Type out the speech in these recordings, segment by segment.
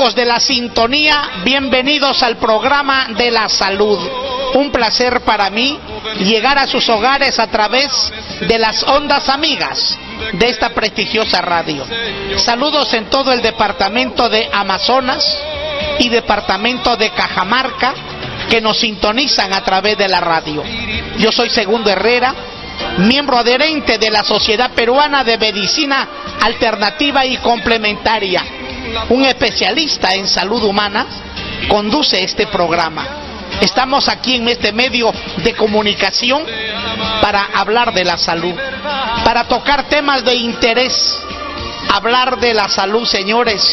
amigos de la sintonía, bienvenidos al programa de la salud. Un placer para mí llegar a sus hogares a través de las ondas amigas de esta prestigiosa radio. Saludos en todo el departamento de Amazonas y departamento de Cajamarca que nos sintonizan a través de la radio. Yo soy Segundo Herrera, miembro adherente de la Sociedad Peruana de Medicina Alternativa y Complementaria. Un especialista en salud humana conduce este programa. Estamos aquí en este medio de comunicación para hablar de la salud, para tocar temas de interés. Hablar de la salud, señores,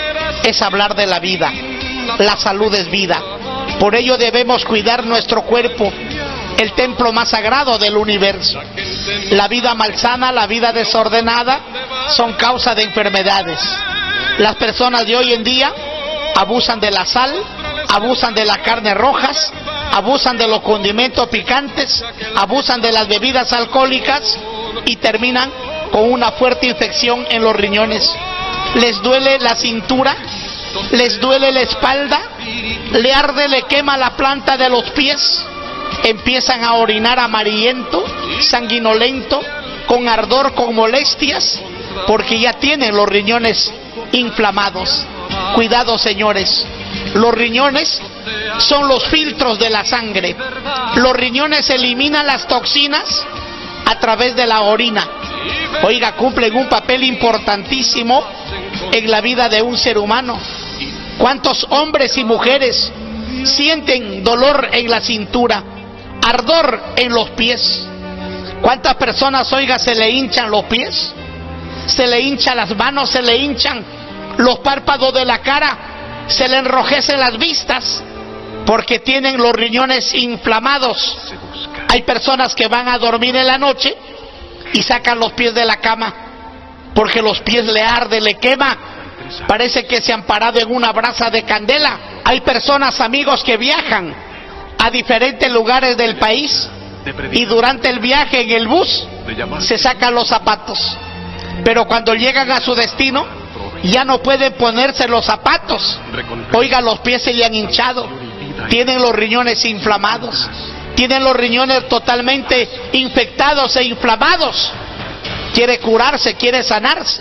es hablar de la vida. La salud es vida. Por ello debemos cuidar nuestro cuerpo, el templo más sagrado del universo. La vida malsana, la vida desordenada son causa de enfermedades. Las personas de hoy en día abusan de la sal, abusan de las carnes rojas, abusan de los condimentos picantes, abusan de las bebidas alcohólicas y terminan con una fuerte infección en los riñones. Les duele la cintura, les duele la espalda, le arde, le quema la planta de los pies, empiezan a orinar amarillento, sanguinolento, con ardor, con molestias, porque ya tienen los riñones inflamados. Cuidado, señores, los riñones son los filtros de la sangre. Los riñones eliminan las toxinas a través de la orina. Oiga, cumplen un papel importantísimo en la vida de un ser humano. ¿Cuántos hombres y mujeres sienten dolor en la cintura, ardor en los pies? ¿Cuántas personas, oiga, se le hinchan los pies? Se le hinchan las manos, se le hinchan los párpados de la cara, se le enrojecen las vistas porque tienen los riñones inflamados. Hay personas que van a dormir en la noche y sacan los pies de la cama porque los pies le arde, le quema, parece que se han parado en una brasa de candela. Hay personas, amigos, que viajan a diferentes lugares del país y durante el viaje en el bus se sacan los zapatos, pero cuando llegan a su destino ya no pueden ponerse los zapatos. Oiga, los pies se le han hinchado, tienen los riñones inflamados, tienen los riñones totalmente infectados e inflamados. Quiere curarse, quiere sanarse.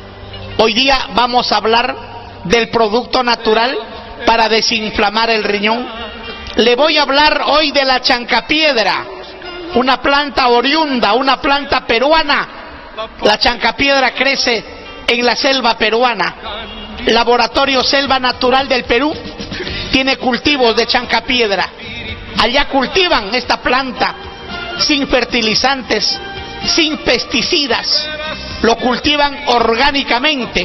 Hoy día vamos a hablar del producto natural para desinflamar el riñón. Le voy a hablar hoy de la chancapiedra, una planta oriunda, una planta peruana. La chancapiedra crece en la selva peruana. Laboratorio Selva Natural del Perú tiene cultivos de chancapiedra. Allá cultivan esta planta sin fertilizantes, sin pesticidas. Lo cultivan orgánicamente.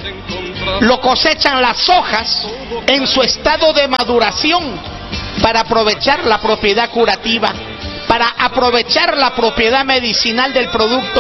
Lo cosechan las hojas en su estado de maduración para aprovechar la propiedad curativa, para aprovechar la propiedad medicinal del producto,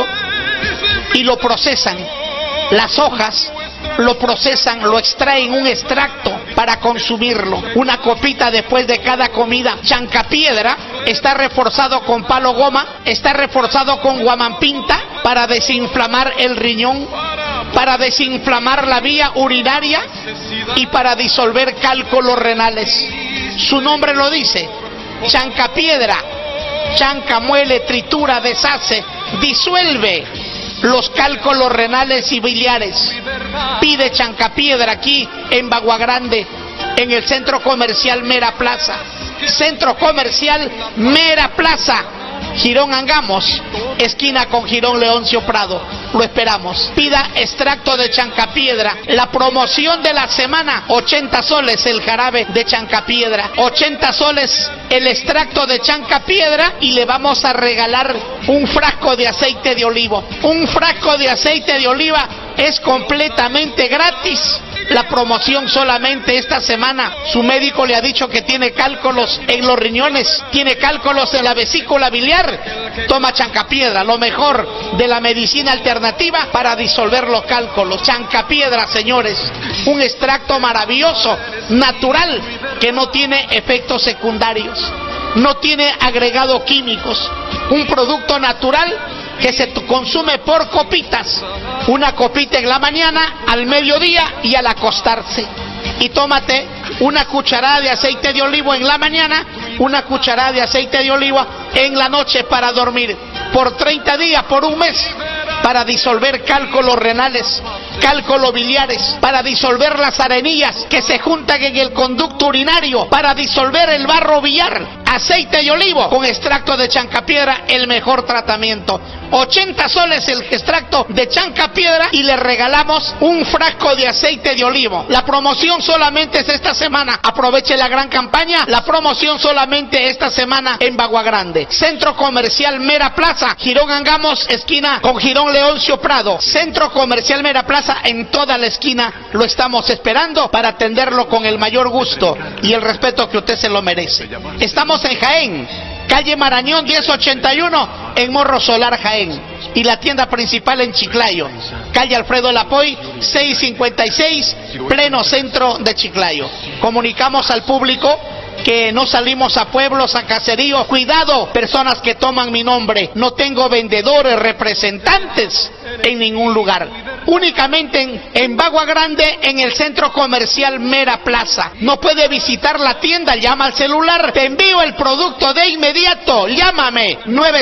y lo procesan. Las hojas lo procesan, lo extraen un extracto para consumirlo. Una copita después de cada comida. Chancapiedra está reforzado con palo goma, está reforzado con guamampinta para desinflamar el riñón, para desinflamar la vía urinaria y para disolver cálculos renales. Su nombre lo dice, chancapiedra. Chanca muele, tritura, deshace, disuelve los cálculos renales y biliares. Pide chancapiedra aquí en Bagua Grande, en el Centro Comercial Mera Plaza. Centro Comercial Mera Plaza, Girón Angamos, esquina con Girón Leoncio Prado. Lo esperamos. Pida extracto de chancapiedra. La promoción de la semana, 80 soles el jarabe de chancapiedra, 80 soles el extracto de chancapiedra, y le vamos a regalar un frasco de aceite de olivo. Un frasco de aceite de oliva es completamente gratis. La promoción solamente esta semana. Su médico le ha dicho que tiene cálculos en los riñones, tiene cálculos en la vesícula biliar. Toma chancapiedra, lo mejor de la medicina alternativa para disolver los cálculos. Chancapiedra, señores, un extracto maravilloso, natural, que no tiene efectos secundarios, no tiene agregados químicos. Un producto natural que se consume por copitas. Una copita en la mañana, al mediodía y al acostarse. y tómate una cucharada de aceite de olivo en la mañana, una cucharada de aceite de oliva en la noche para dormir, por 30 días, por un mes, para disolver cálculos renales, cálculos biliares, para disolver las arenillas que se juntan en el conducto urinario, para disolver el barro biliar. Aceite de olivo con extracto de chancapiedra, el mejor tratamiento. 80 soles el extracto de chancapiedra y le regalamos un frasco de aceite de olivo. La promoción solamente es esta semana. Aproveche la gran campaña. La promoción solamente esta semana en Bagua Grande. Centro Comercial Mera Plaza, Girón Angamos, esquina con Girón Leoncio Prado. Centro Comercial Mera Plaza, en toda la esquina lo estamos esperando para atenderlo con el mayor gusto y el respeto que usted se lo merece. Estamos en Jaén, calle Marañón 1081, en Morro Solar, Jaén. Y la tienda principal en Chiclayo, calle Alfredo Lapoy 656, pleno centro de Chiclayo. Comunicamos al público que no salimos a pueblos, a caseríos. Cuidado, personas que toman mi nombre. No tengo vendedores, representantes en ningún lugar. Únicamente en Bagua Grande, en el centro comercial Mera Plaza. No puede visitar la tienda, llama al celular. Te envío el producto de inmediato. Llámame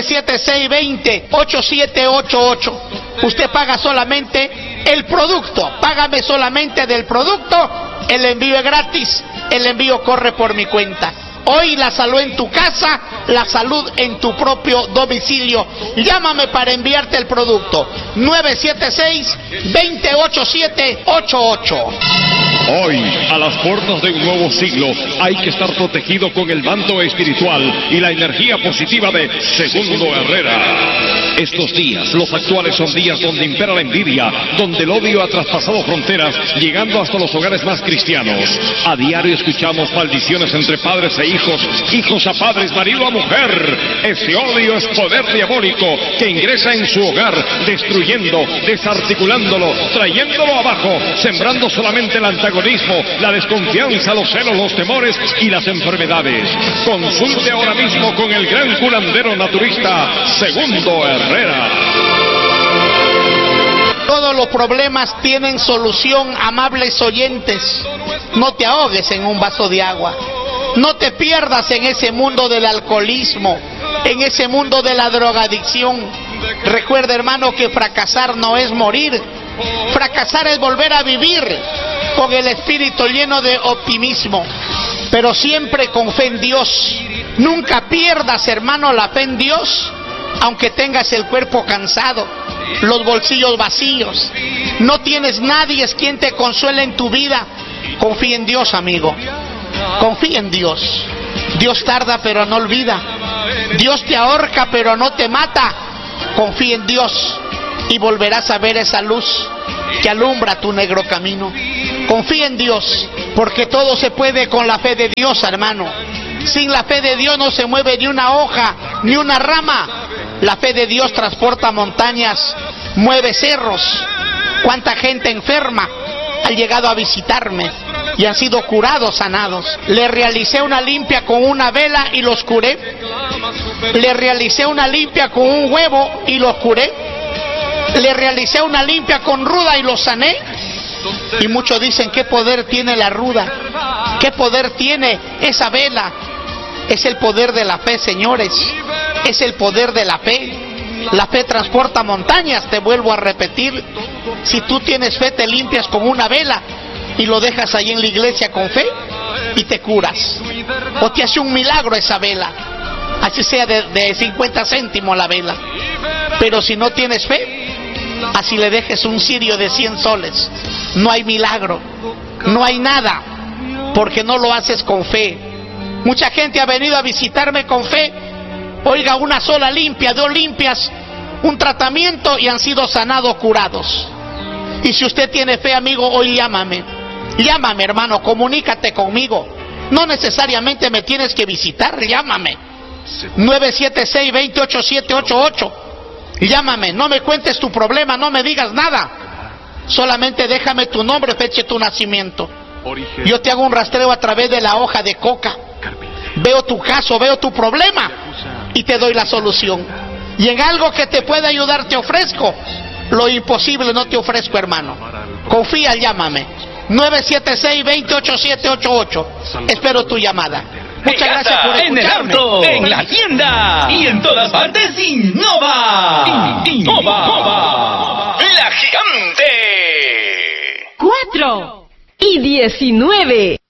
976-20-8788. Usted paga solamente el producto. Págame solamente del producto. El envío es gratis. El envío corre por mi cuenta. Hoy la salud en tu casa, la salud en tu propio domicilio. Llámame para enviarte el producto. 976-208788. Hoy, a las puertas de un nuevo siglo, hay que estar protegido con el manto espiritual y la energía positiva de Segundo Herrera. Estos días, los actuales, son días donde impera la envidia, donde el odio ha traspasado fronteras, llegando hasta los hogares más cristianos. A diario escuchamos maldiciones entre padres e hijos, hijos a padres, marido a mujer. Ese odio es poder diabólico que ingresa en su hogar, destruyendo, desarticulándolo, trayéndolo abajo, sembrando solamente el antagonismo, la desconfianza, los celos, los temores y las enfermedades. Consulte ahora mismo con el gran curandero naturista Segundo Herrera. Todos los problemas tienen solución, amables oyentes. No te ahogues en un vaso de agua. No te pierdas en ese mundo del alcoholismo, en ese mundo de la drogadicción. Recuerda, hermano, que fracasar no es morir. Fracasar es volver a vivir con el espíritu lleno de optimismo, pero siempre con fe en Dios. Nunca pierdas, hermano, la fe en Dios, aunque tengas el cuerpo cansado, los bolsillos vacíos. No tienes nadie quien te consuele en tu vida. Confía en Dios, amigo. Confía en Dios. Dios tarda pero no olvida. Dios te ahorca pero no te mata. Confía en Dios y volverás a ver esa luz que alumbra tu negro camino. Confía en Dios, porque todo se puede con la fe de Dios, hermano. Sin la fe de Dios no se mueve ni una hoja, ni una rama. La fe de Dios transporta montañas, mueve cerros. ¿Cuánta gente enferma ha llegado a visitarme y han sido curados, sanados? Le realicé una limpia con una vela y los curé. Le realicé una limpia con un huevo y los curé. Le realicé una limpia con ruda y los sané. Y muchos dicen, ¿qué poder tiene la ruda? ¿Qué poder tiene esa vela? Es el poder de la fe, señores. Es el poder de la fe. La fe transporta montañas, te vuelvo a repetir. Si tú tienes fe, te limpias con una vela y lo dejas ahí en la iglesia con fe y te curas. O te hace un milagro esa vela, así sea de 50 céntimos la vela. Pero si no tienes fe, así le dejes un cirio de 100 soles, no hay milagro, no hay nada, porque no lo haces con fe. Mucha gente ha venido a visitarme con fe. Oiga, una sola limpia, 2 limpias, un tratamiento y han sido sanados, curados. Y si usted tiene fe, amigo, hoy llámame. Llámame, hermano, comunícate conmigo. No necesariamente me tienes que visitar, llámame. 976-208788. Llámame, no me cuentes tu problema, no me digas nada. Solamente déjame tu nombre, fecha de tu nacimiento. Yo te hago un rastreo a través de la hoja de coca. Veo tu caso, veo tu problema y te doy la solución. Y en algo que te pueda ayudar te ofrezco. Lo imposible no te ofrezco, hermano. Confía, llámame. 976-28788. Espero tu llamada. Muchas gracias por escucharme. En el auto, en la tienda y en todas partes, Innova. Innova. La gigante. 4 y 19.